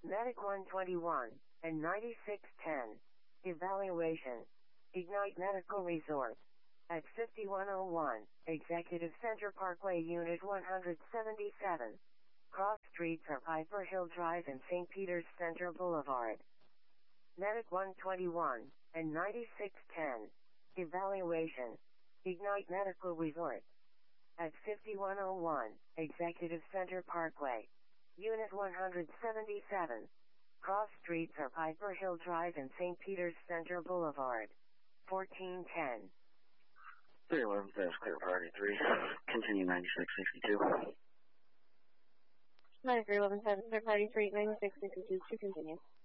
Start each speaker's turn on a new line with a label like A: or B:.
A: Medic 121 and 9610. Evaluation. Ignite Medical Resort. At 5101, Executive Center Parkway, Unit 177. Cross streets are Piper Hill Drive and St. Peter's Center Boulevard. Medic 121 and 9610. Evaluation. Ignite Medical Resort. At 5101, Executive Center Parkway. Unit 177. Cross streets are Piper Hill Drive and St. Peter's Center Boulevard. 1410.
B: 311 fast clear priority 3. Continue 9662.
C: 9311 fast clear priority 3, 9662 to continue.